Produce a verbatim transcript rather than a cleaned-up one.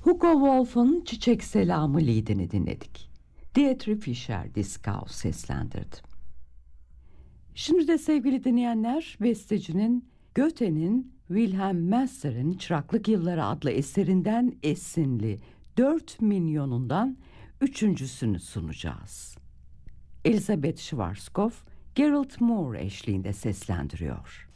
Hugo Wolf'un Çiçek Selamı liedini dinledik. Dietrich Fischer-Dieskau seslendirdi. Şimdi de sevgili dinleyenler, bestecinin Goethe'nin Wilhelm Meister'in Çıraklık Yılları adlı eserinden esinli dört milyonundan üçüncüsünü sunacağız. Elizabeth Schwarzkopf, Gerald Moore eşliğinde seslendiriyor.